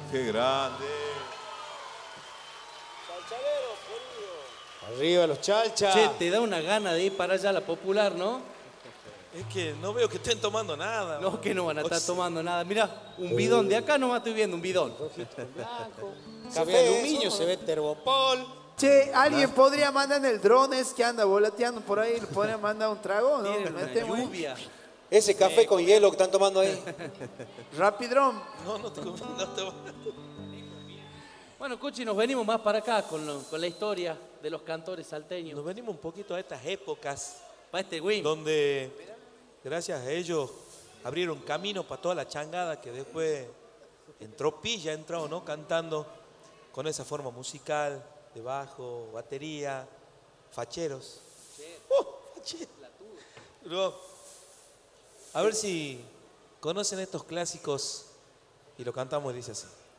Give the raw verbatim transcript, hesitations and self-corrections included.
¡Qué grande! Chalchaleros, querido. Arriba los chalchas. Che, te da una gana de ir para allá a la Popular, ¿no? Es que no veo que estén tomando nada. No, que no van a estar Ox- tomando nada. Mirá, un bidón. De acá nomás estoy viendo un bidón. Café de aluminio, se ve Terbopol. Che, alguien podría mandar en el drone ese que anda volateando por ahí, le podría mandar un trago, ¿no? Tienen una Metemos ahí. lluvia. Ese café con hielo que están tomando ahí. Rapidrón. No, no te, no te va- Bueno, Cuchi, nos venimos más para acá con, lo- con la historia de los cantores salteños. Nos venimos un poquito a estas épocas Para este win. donde, gracias a ellos, abrieron camino para toda la changada que después entró Pilla, entró, ¿no? Cantando con esa forma musical de bajo, batería, facheros. ¡Uh! Facheros. Luego, a ver si conocen estos clásicos y lo cantamos y dice así.